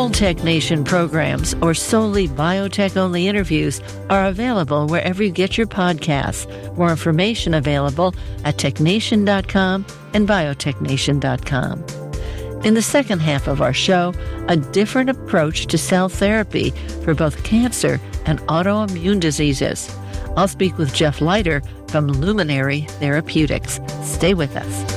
All Tech Nation programs or solely biotech-only interviews are available wherever you get your podcasts. More information available at technation.com and biotechnation.com. In the second half of our show, a different approach to cell therapy for both cancer and autoimmune diseases. I'll speak with Jeff Leiter from Luminary Therapeutics. Stay with us.